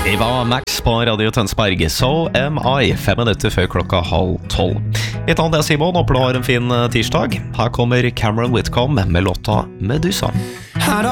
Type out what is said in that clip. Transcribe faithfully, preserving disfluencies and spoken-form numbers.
Det var Max på Radio Tønsberg. So am I, fem minutter før klokka halv tolv. Et annet er Simon, håper du har en fin tirsdag. Her kommer Cameron Whitcomb med låta Medusa.